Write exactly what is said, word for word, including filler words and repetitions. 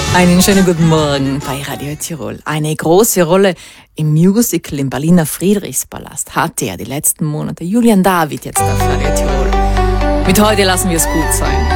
Einen schönen guten Morgen bei Radio Tirol. Eine große Rolle im Musical im Berliner Friedrichspalast hatte ja die letzten Monate Julian David jetzt auf Radio Tirol. Mit heute lassen wir es gut sein.